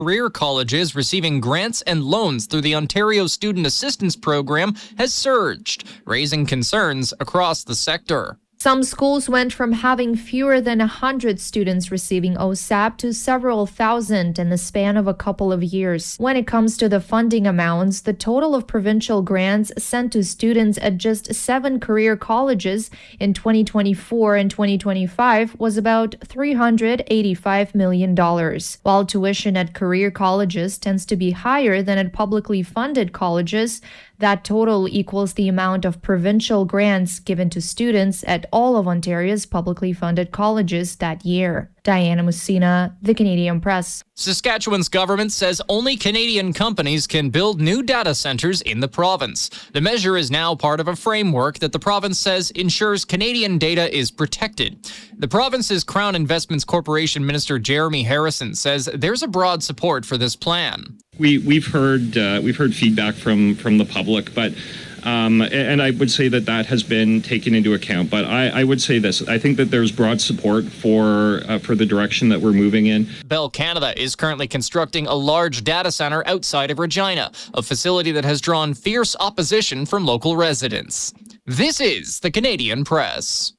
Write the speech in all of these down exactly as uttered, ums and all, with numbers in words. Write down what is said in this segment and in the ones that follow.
career colleges receiving grants and loans through the Ontario Student Assistance Program has surged, raising concerns across the sector. Some schools went from having fewer than one hundred students receiving O S A P to several thousand in the span of a couple of years. When it comes to the funding amounts, the total of provincial grants sent to students at just seven career colleges in twenty twenty-four and twenty twenty-five was about three hundred eighty-five million dollars. While tuition at career colleges tends to be higher than at publicly funded colleges, that total equals the amount of provincial grants given to students at all of Ontario's publicly funded colleges that year. Diana Mussina, The Canadian Press. Saskatchewan's government says only Canadian companies can build new data centers in the province. The measure is now part of a framework that the province says ensures Canadian data is protected. The province's Crown Investments Corporation Minister Jeremy Harrison says there's a broad support for this plan. We, we've heard uh, we've heard feedback from, from the public, but Um, and I would say that that has been taken into account. But I, I would say this. I think that there's broad support for uh, for the direction that we're moving in. Bell Canada is currently constructing a large data center outside of Regina, a facility that has drawn fierce opposition from local residents. This is the Canadian Press.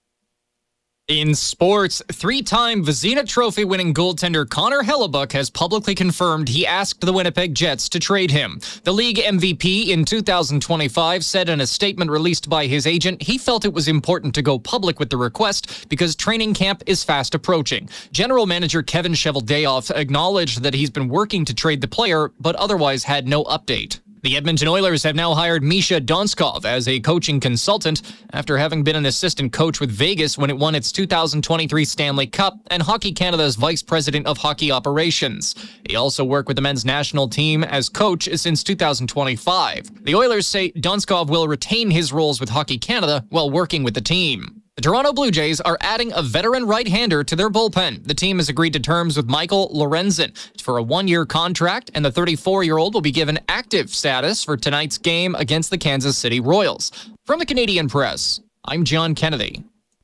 In sports, three-time Vezina Trophy winning goaltender Connor Hellebuyck has publicly confirmed he asked the Winnipeg Jets to trade him. The league M V P in two thousand twenty-five said in a statement released by his agent he felt it was important to go public with the request because training camp is fast approaching. General manager Kevin Cheveldayoff acknowledged that he's been working to trade the player, but otherwise had no update. The Edmonton Oilers have now hired Misha Donskov as a coaching consultant after having been an assistant coach with Vegas when it won its two thousand twenty-three Stanley Cup and Hockey Canada's vice president of hockey operations. He also worked with the men's national team as coach since two thousand twenty-five. The Oilers say Donskov will retain his roles with Hockey Canada while working with the team. The Toronto Blue Jays are adding a veteran right-hander to their bullpen. The team has agreed to terms with Michael Lorenzen for a one-year contract, and the thirty-four-year-old will be given active status for tonight's game against the Kansas City Royals. From the Canadian Press, I'm John Kennedy.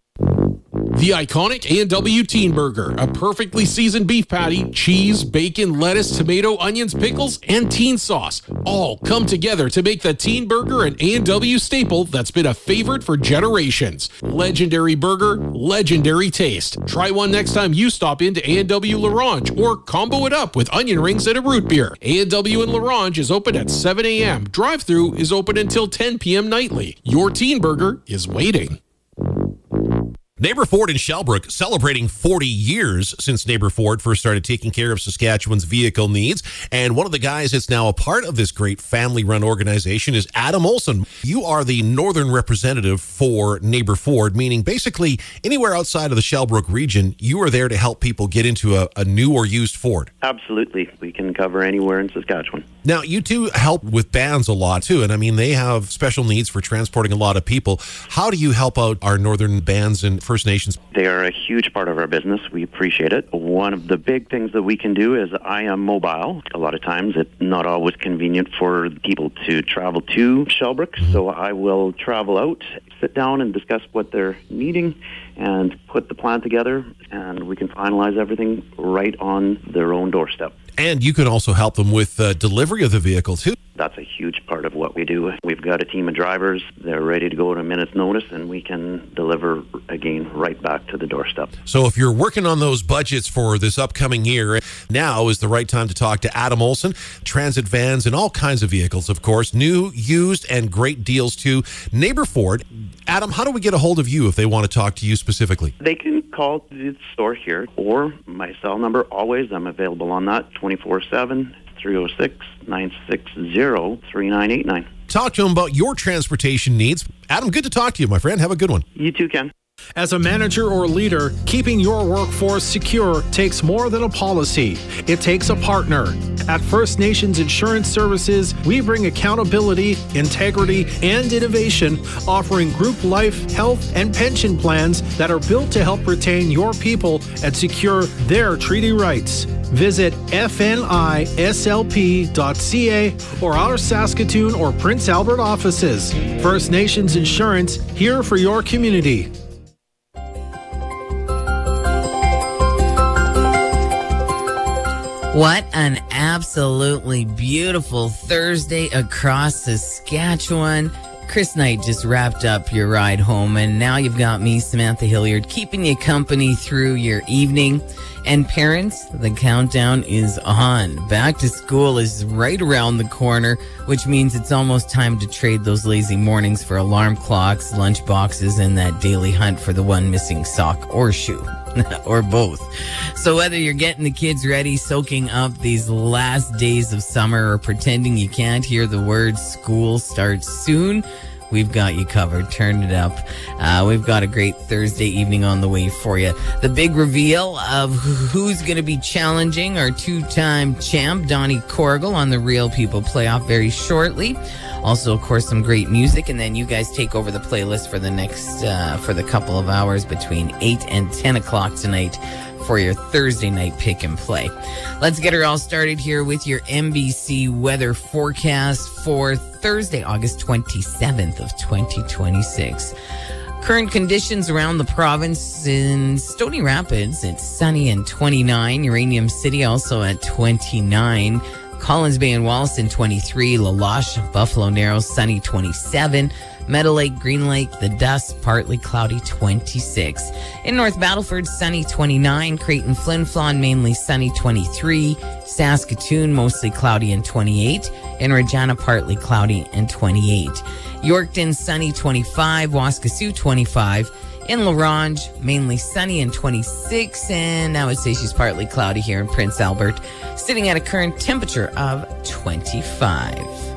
The iconic A and W Teen Burger, a perfectly seasoned beef patty, cheese, bacon, lettuce, tomato, onions, pickles, and teen sauce all come together to make the Teen Burger an A and W staple that's been a favorite for generations. Legendary burger, legendary taste. Try one next time you stop into A and W Larange or combo it up with onion rings and a root beer. A and W in Larange is open at seven a.m. Drive-thru is open until ten p.m. nightly. Your Teen Burger is waiting. Neighbor Ford in Shelbrook celebrating forty years since Neighbor Ford first started taking care of Saskatchewan's vehicle needs. And one of the guys that's now a part of this great family-run organization is Adam Olson. You are the northern representative for Neighbor Ford, meaning basically anywhere outside of the Shelbrook region, you are there to help people get into a, a new or used Ford. Absolutely. We can cover anywhere in Saskatchewan. Now, you two help with bands a lot, too. And, I mean, they have special needs for transporting a lot of people. How do you help out our northern bands and First Nations? They are a huge part of our business. We appreciate it. One of the big things that we can do is I am mobile. A lot of times it's not always convenient for people to travel to Shelbrook, mm-hmm. so I will travel out, sit down and discuss what they're needing and put the plan together, and we can finalize everything right on their own doorstep. And you can also help them with uh, delivery of the vehicle, too. That's a huge part of what we do. We've got a team of drivers. They're ready to go at a minute's notice, and we can deliver, again, right back to the doorstep. So if you're working on those budgets for this upcoming year, now is the right time to talk to Adam Olson. Transit vans and all kinds of vehicles, of course. New, used, and great deals, too. Neighbor Ford. Adam, how do we get a hold of you if they want to talk to you specifically? They can call the store here, or my cell number, always. I'm available on that, twenty-four seven, three oh six, nine six zero, three nine eight nine. Talk to them about your transportation needs. Adam, good to talk to you, my friend. Have a good one. You too, Ken. As a manager or leader, keeping your workforce secure takes more than a policy. It takes a partner. At First Nations Insurance Services, we bring accountability, integrity, and innovation, offering group life, health, and pension plans that are built to help retain your people and secure their treaty rights. Visit F N I S L P dot C A or our Saskatoon or Prince Albert offices. First Nations Insurance, here for your community. What an absolutely beautiful Thursday across Saskatchewan. Chris Knight just wrapped up your ride home, and now you've got me, Samantha Hilliard, keeping you company through your evening. And parents, the countdown is on. Back to school is right around the corner, which means it's almost time to trade those lazy mornings for alarm clocks, lunch boxes, and that daily hunt for the one missing sock or shoe. Or both. So whether you're getting the kids ready, soaking up these last days of summer, or pretending you can't hear the words school starts soon, we've got you covered. Turn it up. Uh, we've got a great Thursday evening on the way for you. The big reveal of who's going to be challenging our two-time champ, Donnie Corrigal, on the Real People Playoff very shortly. Also, of course, some great music, and then you guys take over the playlist for the next, uh, for the couple of hours between eight and ten o'clock tonight for your Thursday night pick and play. Let's get her all started here with your N B C weather forecast for Thursday, August twenty-seventh of twenty twenty-six. Current conditions around the province: in Stony Rapids, it's sunny and twenty-nine. Uranium City also at twenty-nine. Collins Bay and Wollaston, twenty-three. La Loche, Buffalo Narrows, sunny, twenty-seven. Meadow Lake, Green Lake, The Dust, partly cloudy, twenty-six. In North Battleford, sunny, twenty-nine. Creighton, Flin Flon, mainly sunny, twenty-three. Saskatoon, mostly cloudy and twenty-eight. In Regina, partly cloudy and twenty-eight. Yorkton, sunny, twenty-five. Waskesiu, twenty-five. In La Ronge, mainly sunny and twenty-six, and I would say she's partly cloudy here in Prince Albert, sitting at a current temperature of twenty-five.